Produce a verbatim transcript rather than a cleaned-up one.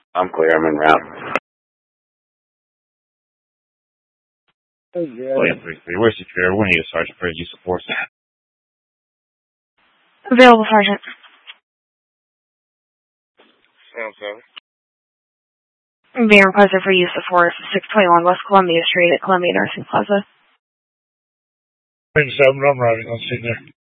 I'm clear. I'm en route. Oh, yeah. three three. We're secure. We need a sergeant for use of force. Available, Sergeant. Sounds so. Being requested for use of force, six twenty-one West Columbia Street at Columbia Nursing Plaza. seven, I'm riding on scene there.